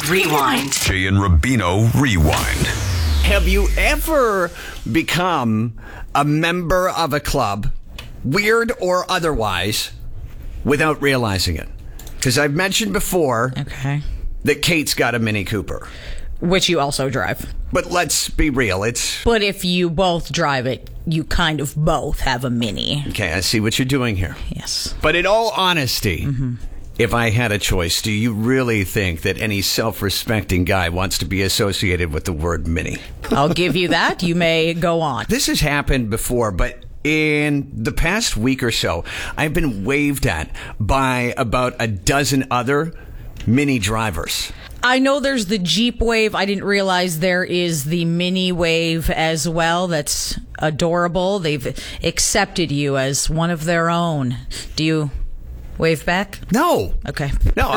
Rewind. Jay and Rubino Rewind. Have you ever become a member of a club, weird or otherwise, without realizing it? Because I've mentioned before that Kate's got a Mini Cooper. Which you also drive. But let's be real. But if you both drive it, you kind of both have a Mini. Okay, I see what you're doing here. Yes. But in all honesty, if I had a choice, do you really think that any self-respecting guy wants to be associated with the word Mini? I'll give you that. You may go on. This has happened before, but in the past week or so, I've been waved at by about a dozen other Mini drivers. I know there's the Jeep Wave. I didn't realize there is the Mini Wave as well. That's adorable. They've accepted you as one of their own. Do you wave back? No. Okay. No,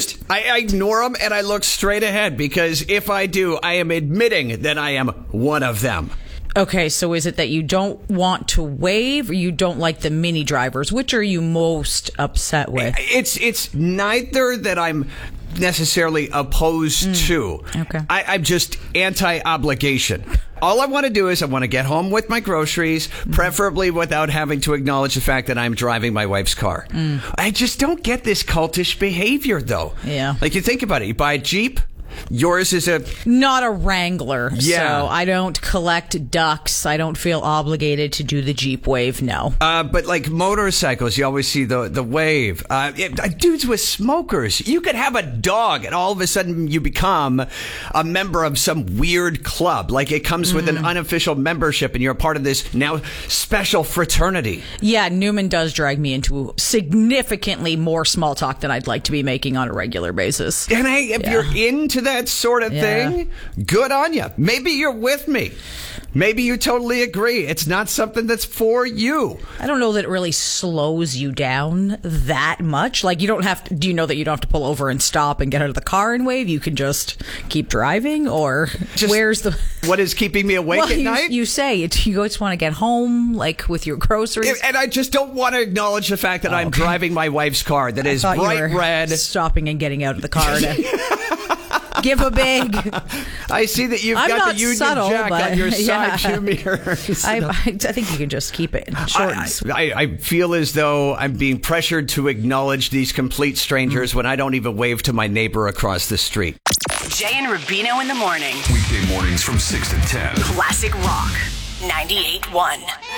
I ignore them and I look straight ahead because if I do, I am admitting that I am one of them. Okay, so is it that you don't want to wave or you don't like the Mini drivers? Which are you most upset with? It's neither that I'm necessarily opposed to. Okay. I'm just anti-obligation. All I want to do is I want to get home with my groceries, preferably without having to acknowledge the fact that I'm driving my wife's car. I just don't get this cultish behavior, though. Yeah. Like, you think about it. You buy a Jeep. Yours is not a Wrangler. Yeah. So I don't collect ducks. I don't feel obligated to do the Jeep Wave. No. But like motorcycles, you always see the Wave. Dudes with smokers. You could have a dog and all of a sudden you become a member of some weird club. Like it comes with an unofficial membership and you're a part of this now special fraternity. Yeah, Newman does drag me into significantly more small talk than I'd like to be making on a regular basis. And if you're into that sort of thing, good on you. Maybe you're with me. Maybe you totally agree. It's not something that's for you. I don't know that it really slows you down that much. Like, you don't have to, do you know that you don't have to pull over and stop and get out of the car and wave? You can just keep driving, or where's the... What is keeping me awake at night? You say you just want to get home, like, with your groceries. And I just don't want to acknowledge the fact that I'm driving my wife's car that is bright red. Stopping and getting out of the car to give a big... I see that you've got the Union Jack on your side two mirrors. I think you can just keep it short and sweet. I feel as though I'm being pressured to acknowledge these complete strangers when I don't even wave to my neighbor across the street. Jay and Rubino in the morning. Weekday mornings from 6 to 10. Classic Rock 98.1.